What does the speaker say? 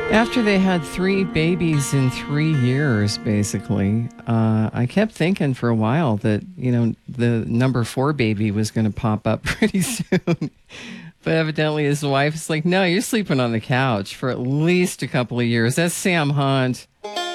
After they had three babies in 3 years, basically, I kept thinking for a while that, the number four baby was going to pop up pretty soon. But evidently his wife is like, no, you're sleeping on the couch for at least a couple of years. That's Sam Hunt.